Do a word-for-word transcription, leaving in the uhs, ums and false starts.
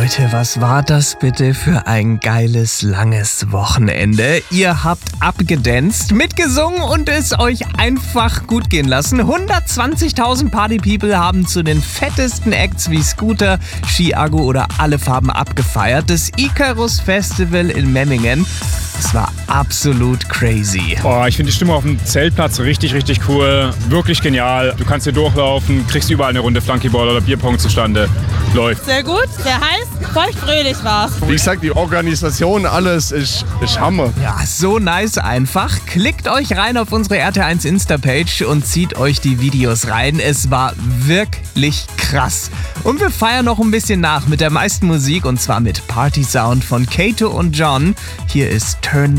Leute, was war das bitte für ein geiles, langes Wochenende? Ihr habt abgedanzt, mitgesungen und es euch einfach gut gehen lassen. hundertzwanzigtausend Party-People haben zu den fettesten Acts wie Scooter, Chiago oder Alle Farben abgefeiert. Das Icarus Festival in Memmingen. Es war absolut crazy. Oh, ich finde die Stimmung auf dem Zeltplatz richtig, richtig cool. Wirklich genial. Du kannst hier durchlaufen, kriegst überall eine Runde Flunkyball oder Bierpong zustande. Läuft. Sehr gut, sehr heiß, feuchtfröhlich war's. Wie gesagt, die Organisation, alles ist, ist Hammer. Ja, so nice einfach. Klickt euch rein auf unsere R T eins Insta-Page und zieht euch die Videos rein. Es war wirklich krass. Und wir feiern noch ein bisschen nach mit der meisten Musik und zwar mit Party Sound von Kato und John. Hier ist Turn